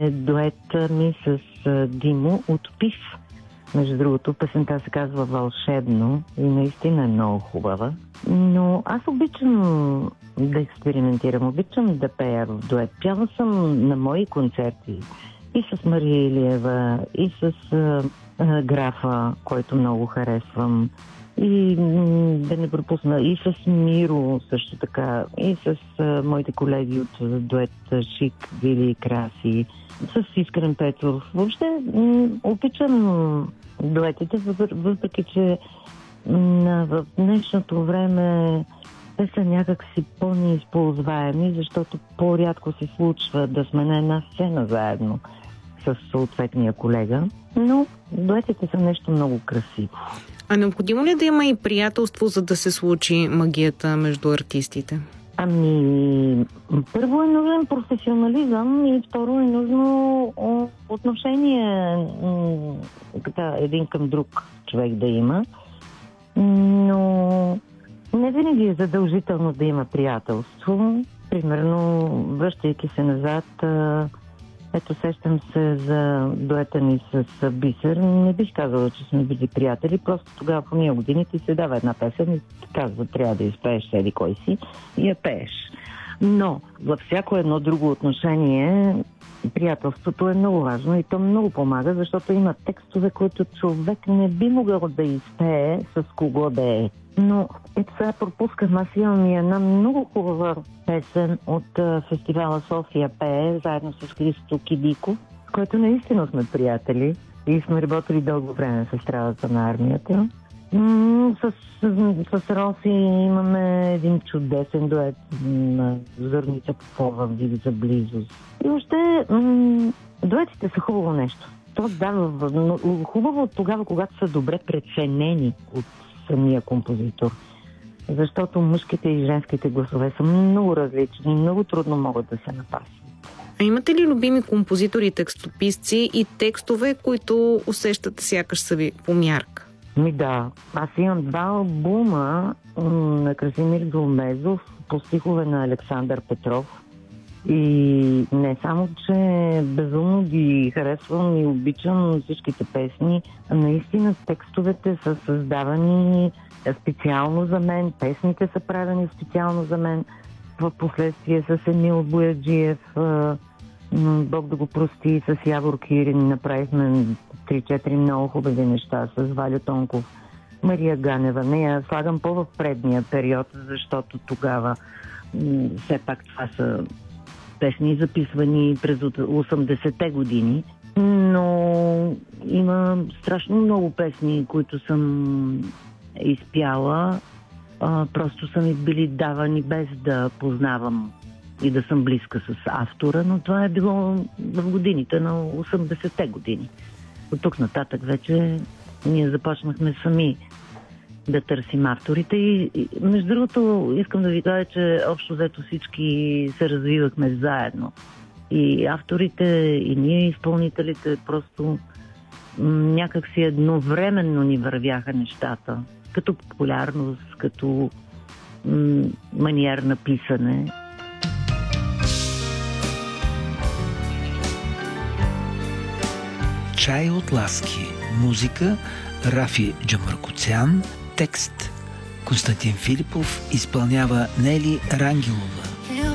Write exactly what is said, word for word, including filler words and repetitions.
е дует ми с Димо от ПИФ. Между другото, песента се казва Вълшебно и наистина е много хубава. Но аз обичам да експериментирам, обичам да пея в дует. Пяла съм на мои концерти и с Мария Илиева, и с а, а, Графа, който много харесвам. И да не пропусна, и с Миро също така, и с а, моите колеги от дует Шик, Вили и Краси, с Искрен Петров. Въобще м- обичам дуетите, въпреки че м- в днешното време те са някакси по-неизползваеми, защото по-рядко се случва да сме на една сцена заедно с съответния колега. Но дуетите са нещо много красиво. А необходимо ли да има и приятелство, за да се случи магията между артистите? Ами, първо е нужен професионализъм и второ е нужно отношение м- така, един към друг човек да има. Но не винаги е задължително да има приятелство. Примерно, връщайки се назад, ето сещам се за дуета ни с Бисер. Не бих казала, че сме били приятели, просто тогава по ние години ти се дава една песен и ти казва, трябва да изпееш седи кой си и я пееш. Но във всяко едно друго отношение приятелството е много важно и то много помага, защото има текстове, които човек не би могъл да изпее с кого да е. Но ето сега пропускам, аз имам и една много хубава песен от а, фестивала София пее, заедно с Христо Кидико, с който наистина сме приятели и сме работили дълго време в страдата на армията. М- с, с, с Роси имаме един чудесен дует на Зорница Попова, Види за близост. И въобще м- дуетите са хубаво нещо. То дава хубаво от тогава, когато са добре преценени от самия композитор. Защото мъжките и женските гласове са много различни, много трудно могат да се напасят. А имате ли любими композитори, текстописци и текстове, които усещате сякаш са ви по мярка? Ми да, аз имам два албума на Красимир Долмезов по стихове на Александър Петров. И не само, че безумно ги харесвам и обичам всичките песни, а наистина текстовете са създавани специално за мен, песните са правени специално за мен. В последствие с Емил Бояджиев, Бог да го прости, с Явор Кирин направихме три-четири много хубави неща с Валю Тонков, Мария Ганева. Не я слагам по-в предния период, защото тогава все пак това са песни, записвани през осемдесетте години, но има страшно много песни, които съм изпяла. А, просто са ми били давани без да познавам и да съм близка с автора, но това е било в годините на осемдесетте години. От тук нататък вече ние започнахме сами да търсим авторите и, и между другото искам да ви кажа, че общо взето всички се развивахме заедно. И авторите, и ние изпълнителите просто м- някак си едновременно ни вървяха нещата. Като популярност, като м- маниер на писане. Чай от ласки. Музика Рафи Джамаркоцян. Текст Константин Филипов, изпълнява Нели Рангелова.